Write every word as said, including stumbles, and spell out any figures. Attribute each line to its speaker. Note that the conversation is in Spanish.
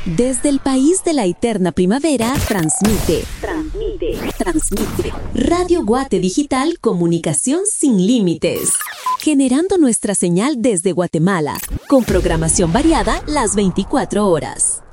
Speaker 1: Desde el país de la eterna primavera, transmite, transmite, transmite. Radio Guate Digital, comunicación sin límites. Generando nuestra señal desde Guatemala, con programación variada las veinticuatro horas.